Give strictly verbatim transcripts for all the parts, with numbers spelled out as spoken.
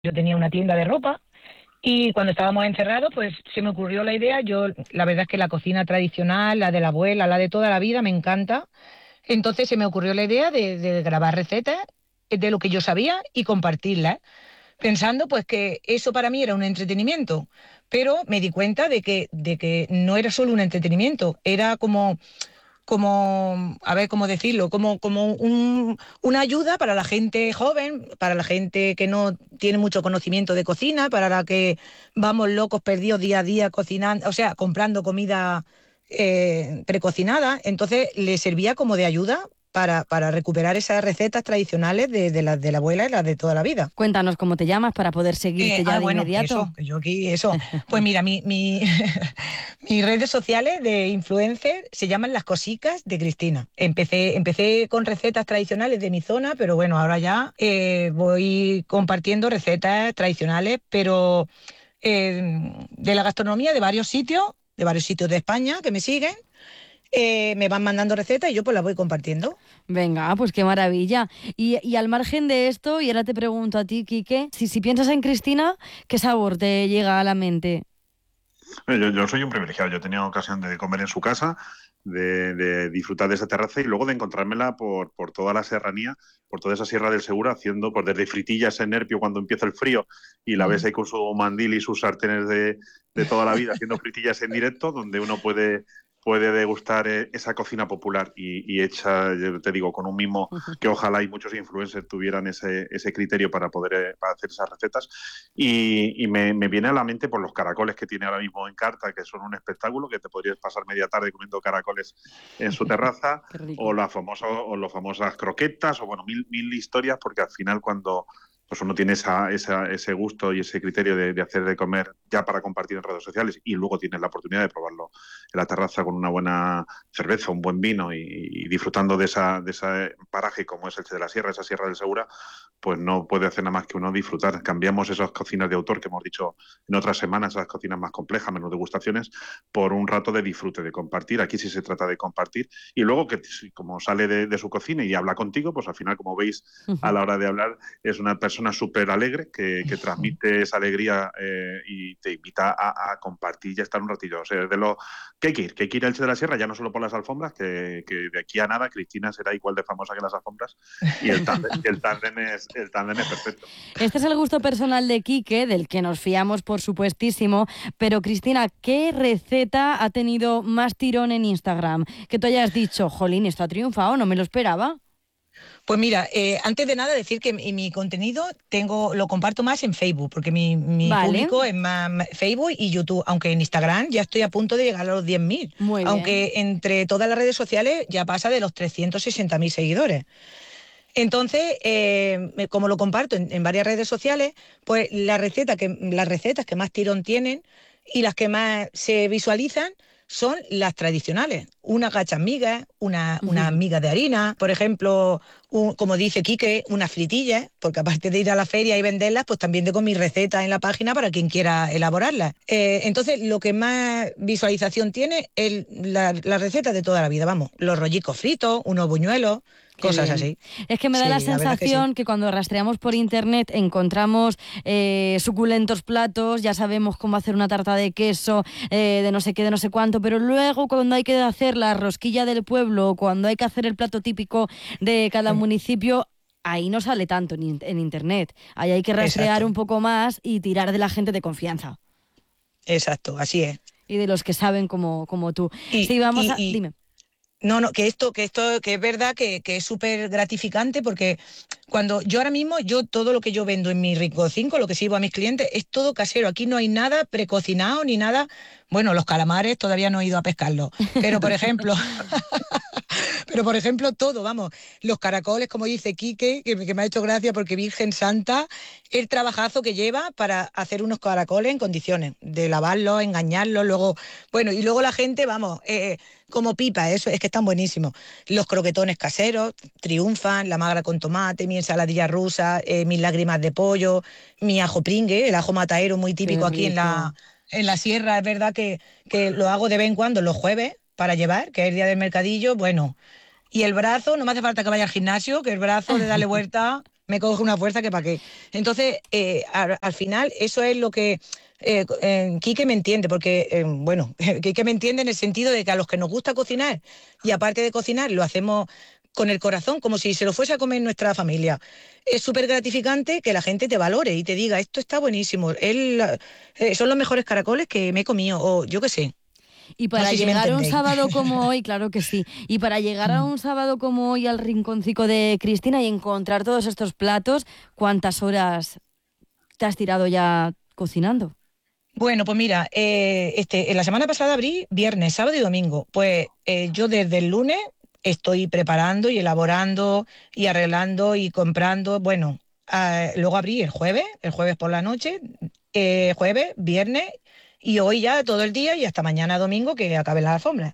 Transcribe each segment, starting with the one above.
Yo tenía una tienda de ropa y cuando estábamos encerrados, pues se me ocurrió la idea. Yo, la verdad es que la cocina tradicional, la de la abuela, la de toda la vida, me encanta. Entonces se me ocurrió la idea de, de grabar recetas de lo que yo sabía y compartirlas, pensando pues que eso para mí era un entretenimiento. Pero me di cuenta de que, de que no era solo un entretenimiento, era como como, a ver cómo decirlo, como, como un, una ayuda para la gente joven, para la gente que no tiene mucho conocimiento de cocina, para la que vamos locos perdidos día a día cocinando, o sea, comprando comida eh, precocinada. Entonces le servía como de ayuda para, para recuperar esas recetas tradicionales de, de las de la abuela y las de toda la vida. Cuéntanos cómo te llamas para poder Eh, seguirte ya ah, de bueno, que inmediato. eso, que yo aquí, eso. Pues mira, mi, mi, mis redes sociales de influencer se llaman Las Cosicas de Cristina. Empecé, empecé con recetas tradicionales de mi zona, pero bueno, ahora ya eh, voy compartiendo recetas tradicionales, pero eh, de la gastronomía de varios sitios, de varios sitios de España que me siguen. Eh, me van mandando recetas y yo pues las voy compartiendo. Venga, pues qué maravilla. Y, y al margen de esto, y ahora te pregunto a ti, Quique, si, si piensas en Cristina, ¿qué sabor te llega a la mente? Eh, Yo, yo soy un privilegiado. Yo he tenido ocasión de comer en su casa, de, de disfrutar de esa terraza y luego de encontrármela por, por toda la serranía, por toda esa Sierra del Segura, haciendo pues desde fritillas en Nerpio cuando empieza el frío y la ves Mm. ahí con su mandil y sus sartenes de, de toda la vida haciendo fritillas en directo, donde uno puede, puede degustar eh, esa cocina popular y, y hecha, yo te digo, con un mimo que ojalá y muchos influencers tuvieran ese, ese criterio para poder eh, para hacer esas recetas. Y, y me, me, viene a la mente por los caracoles que tiene ahora mismo en carta, que son un espectáculo, que te podrías pasar media tarde comiendo caracoles en su terraza, Qué o rico. las famosas, o las famosas croquetas, o bueno, mil, mil historias, porque al final cuando pues uno tiene esa, esa, ese gusto y ese criterio de, de hacer de comer ya para compartir en redes sociales y luego tienes la oportunidad de probarlo en la terraza con una buena cerveza, un buen vino y, y disfrutando de, esa, de ese paraje como es el de la Sierra, esa Sierra del Segura, pues no puede hacer nada más que uno disfrutar. Cambiamos esas cocinas de autor que hemos dicho en otras semanas, esas cocinas más complejas, menos degustaciones, por un rato de disfrute, de compartir. Aquí sí se trata de compartir. Y luego que como sale de, de su cocina y habla contigo, pues al final, como veis, a la hora de hablar, es una persona súper alegre que, que transmite esa alegría eh, y te invita a, a compartir y a estar un ratillo. O sea, de lo que hay que ir, que hay que ir a Elche de la Sierra, ya no solo por las alfombras, que, que de aquí a nada Cristina será igual de famosa que las alfombras y el tándem, y el tándem es el tándem es perfecto. Este es el gusto personal de Quique, del que nos fiamos por supuestísimo, pero Cristina, ¿qué receta ha tenido más tirón en Instagram? Que tú hayas dicho, jolín, esto ha triunfado, no me lo esperaba. Pues mira, eh, antes de nada decir que mi, mi contenido tengo lo comparto más en Facebook, porque mi, mi Vale, público es más más Facebook y YouTube, aunque en Instagram ya estoy a punto de llegar a los diez mil, muy bien. aunque entre todas las redes sociales ya pasa de los trescientos sesenta mil seguidores. Entonces, eh, me- como lo comparto en, en varias redes sociales, pues la receta que, las recetas que más tirón tienen y las que más se visualizan son las tradicionales. Unas gachas migas, una, unas migas de harina, por ejemplo, un- como dice Quique, unas fritillas, porque aparte de ir a la feria y venderlas, pues también tengo mis recetas en la página para quien quiera elaborarlas. Eh, entonces, lo que más visualización tiene es la, la receta de toda la vida, vamos, los rollicos fritos, unos buñuelos, Qué cosas bien. así. Es que me da la Sí, la verdad que sí. sensación que cuando rastreamos por internet encontramos eh, suculentos platos, ya sabemos cómo hacer una tarta de queso, eh, de no sé qué, de no sé cuánto, pero luego cuando hay que hacer la rosquilla del pueblo, cuando hay que hacer el plato típico de cada Mm, municipio, ahí no sale tanto en, in- en internet. Ahí hay que rastrear exacto, un poco más y tirar de la gente de confianza exacto, así es. y de los que saben como, como tú. Y, Sí, vamos y, a... y Dime. no, no, que esto, que esto, que es verdad que, que es súper gratificante porque cuando yo ahora mismo, yo todo lo que yo vendo en mi Rico cinco, lo que sirvo a mis clientes, es todo casero. Aquí no hay nada precocinado ni nada. Bueno, los calamares todavía no he ido a pescarlos. Pero, por ejemplo, Pero, por ejemplo, todo, vamos, los caracoles, como dice Quique, que, que me ha hecho gracia porque Virgen Santa, el trabajazo que lleva para hacer unos caracoles en condiciones, de lavarlos, engañarlos, luego, bueno, y luego la gente, vamos, eh, como pipa, eso es que están buenísimos. Los croquetones caseros triunfan, la magra con tomate, mi ensaladilla rusa, eh, mis lágrimas de pollo, mi ajo pringue, el ajo mataero muy Qué típico aquí en la, rico. en la sierra, es verdad que, que lo hago de vez en cuando los jueves para llevar, que es el día del mercadillo, bueno. Y el brazo, no me hace falta que vaya al gimnasio, que el brazo de darle vuelta. me coge una fuerza que para qué. Entonces, eh, al, al final, eso es lo que... Eh, eh, Quique me entiende, porque, eh, bueno, Quique me entiende en el sentido de que a los que nos gusta cocinar, y aparte de cocinar, lo hacemos con el corazón, como si se lo fuese a comer nuestra familia. Es súper gratificante que la gente te valore y te diga, esto está buenísimo, él, eh, son los mejores caracoles que me he comido, o yo qué sé. Y para No sé si me llegar a un entendéis. sábado como hoy, claro que sí, y para llegar a un sábado como hoy al rinconcico de Cristina y encontrar todos estos platos, ¿cuántas horas te has tirado ya cocinando? Bueno, pues mira, eh, este, en la semana pasada abrí viernes, sábado y domingo. Pues eh, yo desde el lunes estoy preparando y elaborando y arreglando y comprando. Bueno, ah, luego abrí el jueves, el jueves por la noche, eh, jueves, viernes y hoy ya todo el día y hasta mañana domingo que acabe las alfombras.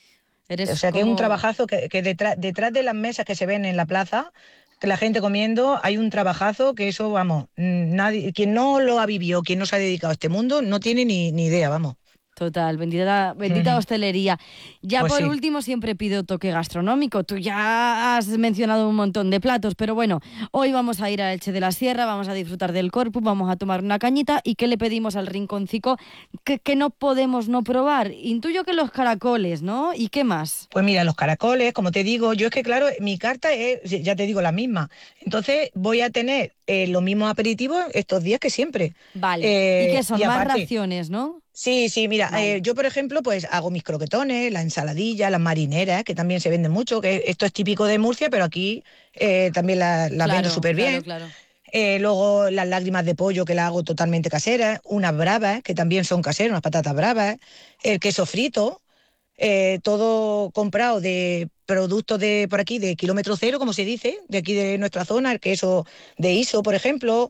O Eres sea que es un como... trabajazo que, que detrás, detrás de las mesas que se ven en la plaza, que la gente comiendo, hay un trabajazo que eso, vamos, mm, nadie, quien no lo ha vivido, quien no se ha dedicado a este mundo, no tiene ni, ni idea, vamos. Total, bendita, bendita Ujú. hostelería. Ya Pues por sí. último siempre pido toque gastronómico. Tú ya has mencionado un montón de platos, pero bueno, hoy vamos a ir a Elche de la Sierra, vamos a disfrutar del Corpus, vamos a tomar una cañita. ¿Y qué le pedimos al rinconcico que, que no podemos no probar? Intuyo que los caracoles, ¿no? ¿Y qué más? Pues mira, los caracoles, como te digo, yo es que claro, mi carta es, ya te digo, la misma. Entonces voy a tener eh, los mismos aperitivos estos días que siempre. Vale. ¿Y qué Eh, son? y Más aparte, raciones, ¿no? sí, sí, mira, Vale. eh, yo por ejemplo, pues hago mis croquetones, la ensaladilla, las marineras, que también se venden mucho, que esto es típico de Murcia, pero aquí eh, también la- las vendo Claro, súper claro, bien. claro. Eh, luego las lágrimas de pollo que las hago totalmente caseras, unas bravas, que también son caseras, unas patatas bravas, el queso frito, eh, todo comprado de productos de por aquí, de kilómetro cero, como se dice, de aquí de nuestra zona, el queso de Iso, por ejemplo,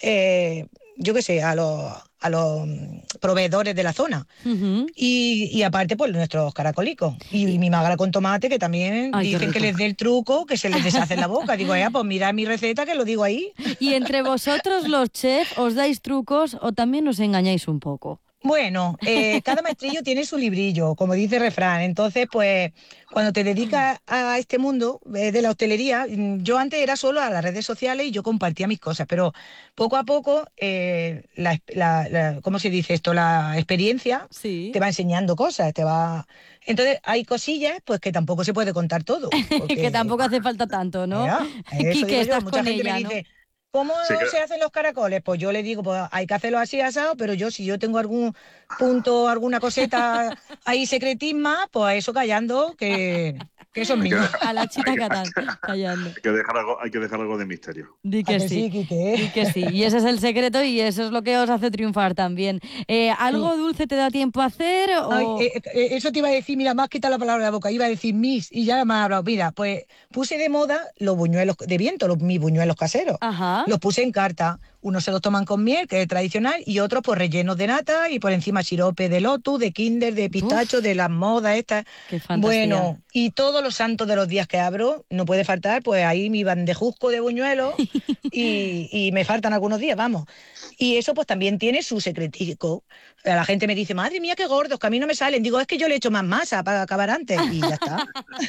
eh, yo qué sé, a los, a los mm, proveedores de la zona. Ujú. Y, y aparte, pues nuestros caracolicos. Y, Y- y mi magra con tomate, que también Ay, qué dicen que rico. les dé el truco, que se les deshace en la boca. Digo, ya, pues mira mi receta, que lo digo ahí. ¿Y entre vosotros los chefs os dais trucos o también os engañáis un poco? Bueno, eh, cada maestrillo tiene su librillo, como dice el refrán. Entonces, pues, cuando te dedicas a este mundo eh, de la hostelería, mm, yo antes era solo a las redes sociales y yo compartía mis cosas, pero poco a poco, eh, la, la- la- ¿cómo se dice esto? La experiencia te Sí. va enseñando cosas, te va... Entonces, hay cosillas, pues, que tampoco se puede contar todo, Que porque tampoco hace falta tanto, ¿no? ya, eso Quique, digo yo. estás Mucha con gente me ella, ¿no? dice, ¿cómo Sí, que se hacen los caracoles? Pues yo le digo, pues hay que hacerlo así asado, pero yo si yo tengo algún punto, alguna coseta ahí secretisma, pues a eso callando, que, que eso es hay que mío. dejar, A la hay chita que, Catán, callando. hay que dejar algo, hay que dejar algo de misterio. Di ¿A que que sí, sí, Quique? di que sí. Y ese es el secreto y eso es lo que os hace triunfar también. Eh, ¿algo Sí. dulce te da tiempo a hacer Ay, o...? eh, eh, eso te iba a decir, mira, más quita la palabra de la boca, iba a decir mis y ya me ha hablado. Mira, pues puse de moda los buñuelos de viento, los, mis buñuelos caseros. Ajá, Los puse en carta. Unos se los toman con miel, que es tradicional, y otros pues rellenos de nata y por encima sirope de lotus, de kinder, de pistacho, uf, de las modas estas. qué fantasía. Bueno, y todos los santos de los días que abro, no puede faltar, pues ahí mi bandejusco de buñuelos y, y me faltan algunos días, vamos. Y eso pues también tiene su secretico. La gente me dice, madre mía, qué gordos, que a mí no me salen. Digo, es que yo le echo más masa para acabar antes y ya está.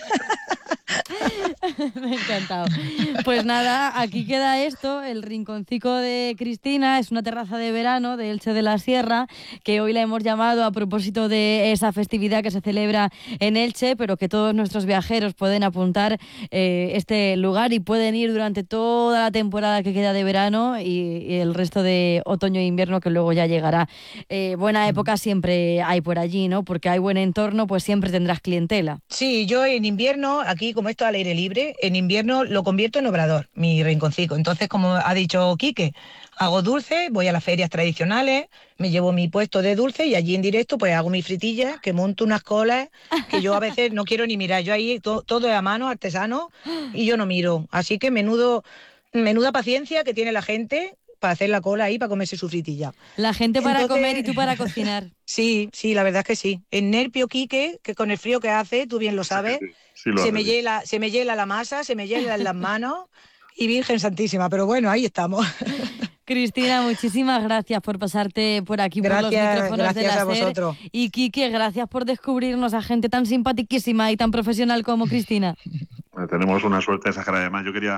Me ha encantado. Pues nada, aquí queda esto, el rinconcico de Cristina, es una terraza de verano de Elche de la Sierra, que hoy la hemos llamado a propósito de esa festividad que se celebra en Elche, pero que todos nuestros viajeros pueden apuntar eh, este lugar y pueden ir durante toda la temporada que queda de verano y, y el resto de otoño e invierno que luego ya llegará. Eh, buena época siempre hay por allí, ¿no? Porque hay buen entorno, pues siempre tendrás clientela. Sí, yo en invierno, aquí como esto al aire libre, en invierno lo convierto en obrador, mi rinconcito. Entonces, como ha dicho Quique, hago dulce, voy a las ferias tradicionales, me llevo mi puesto de dulce y allí en directo pues hago mis fritillas, que monto unas colas que yo a veces no quiero ni mirar. Yo ahí to- todo es a mano, artesano, y yo no miro. Así que menudo, menuda paciencia que tiene la gente para hacer la cola ahí para comerse su fritilla. La gente para comer y Entonces, tú para cocinar. sí, sí, la verdad es que sí. En Nerpio, Quique, que con el frío que hace, tú bien lo Sí, sabes, sí, sí lo se hace me bien. hiela, se me hiela la masa, se me hielan las manos y Virgen Santísima, pero bueno, ahí estamos. Cristina, muchísimas gracias por pasarte por aquí, por los Gracias, micrófonos de gracias la a SER. vosotros. Y Quique, gracias por descubrirnos a gente tan simpaticísima y tan profesional como Cristina. Bueno, tenemos una suerte exagerada. Además, yo quería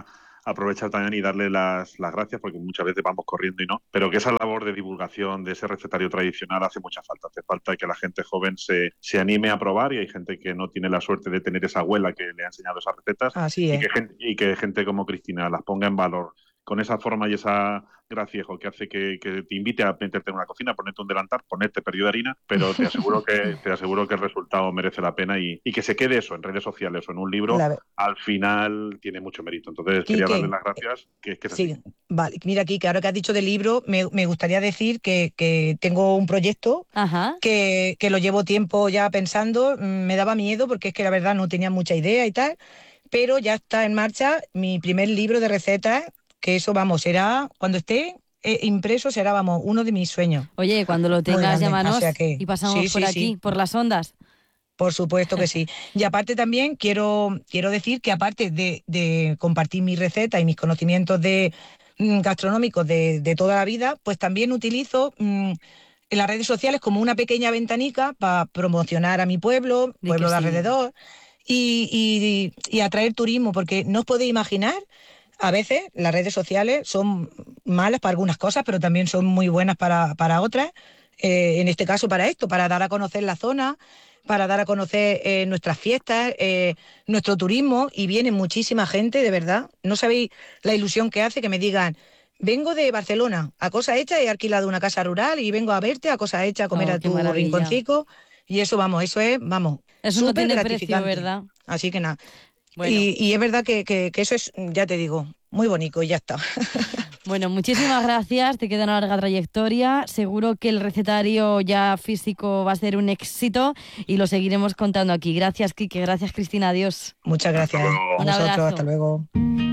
aprovechar también y darle las, las gracias, porque muchas veces vamos corriendo y no, pero que esa labor de divulgación de ese recetario tradicional hace mucha falta. Hace falta que la gente joven se, se anime a probar, y hay gente que no tiene la suerte de tener esa abuela que le ha enseñado esas recetas. Así y, es. que, y que gente como Cristina las ponga en valor con esa forma y esa graciejo que hace que, que te invite a meterte en una cocina, ponerte un delantal, ponerte perdido de harina, pero te aseguro que te aseguro que el resultado merece la pena, y, y que se quede eso en redes sociales o en un libro, La... al final tiene mucho mérito. Entonces Quique, quería darle las gracias, que, que es sí, así. vale. Mira, Quique, ahora que has dicho del libro, me, me gustaría decir que, que tengo un proyecto Ajá. que, que lo llevo tiempo ya pensando. Me daba miedo porque es que la verdad no tenía mucha idea y tal, pero ya está en marcha mi primer libro de recetas, que eso, vamos, será, cuando esté eh, impreso, será, vamos, uno de mis sueños. Oye, cuando lo Muy tengas, grande. llámanos O sea que, y pasamos sí, por sí, aquí, sí, por las ondas. por supuesto que sí. Y aparte también quiero, quiero decir que aparte de, de compartir mis recetas y mis conocimientos de mm, gastronómicos de, de toda la vida, pues también utilizo mm, en las redes sociales como una pequeña ventanica para promocionar a mi pueblo, Di que pueblo de sí. alrededor, y, y, y atraer turismo, porque no os podéis imaginar, a veces las redes sociales son malas para algunas cosas, pero también son muy buenas para, para otras. Eh, en este caso para esto, para dar a conocer la zona, para dar a conocer eh, nuestras fiestas, eh, nuestro turismo, y viene muchísima gente, de verdad. No sabéis la ilusión que hace que me digan: vengo de Barcelona, a cosa hecha, he alquilado una casa rural y vengo a verte, a cosa hecha, a comer Oh, a qué tu maravilla. rinconcico. Y eso, vamos, eso es, vamos, Eso no súper tiene precio, gratificante. ¿verdad? Así que nada. Bueno, Y, y es verdad que, que, que eso es, ya te digo, muy bonito, y ya está. bueno, muchísimas gracias. Te queda una larga trayectoria. Seguro que el recetario ya físico va a ser un éxito y lo seguiremos contando aquí. Gracias, Quique. Gracias, Cristina. Adiós. Muchas Hasta gracias luego. a Un vosotros. abrazo. Hasta luego.